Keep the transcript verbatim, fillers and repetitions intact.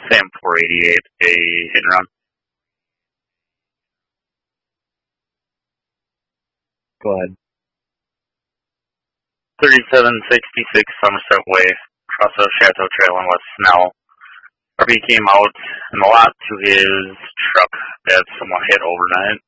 Sam four eighty-eight, a hit and run. Go ahead. thirty-seven sixty-six Somerset Way, across the Chateau Trail in West Snell. R V came out in the lot to his truck that someone hit overnight.